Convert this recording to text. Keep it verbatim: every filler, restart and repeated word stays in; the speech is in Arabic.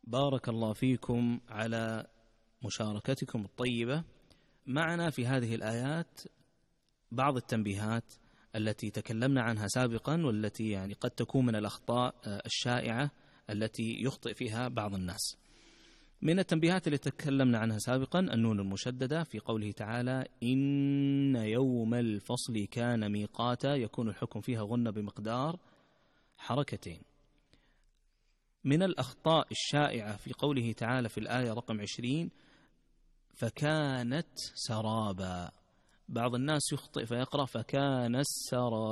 بارك الله فيكم على مشاركتكم الطيبة معنا في هذه الآيات. بعض التنبيهات التي تكلمنا عنها سابقا والتي يعني قد تكون من الأخطاء الشائعة التي يخطئ فيها بعض الناس. من التنبيهات التي تكلمنا عنها سابقا النون المشددة في قوله تعالى إن يوم الفصل كان ميقاتا، يكون الحكم فيها غنة بمقدار حركتين. من الأخطاء الشائعة في قوله تعالى في الآية رقم عشرين فكانت سرابا، بعض الناس يخطئ فيقرأ فكان السراب.